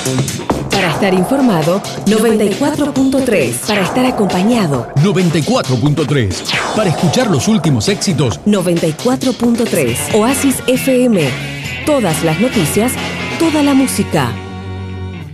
Para estar informado, 94.3. Para estar acompañado, 94.3. Para escuchar los últimos éxitos, 94.3. Oasis FM. Todas las noticias, toda la música.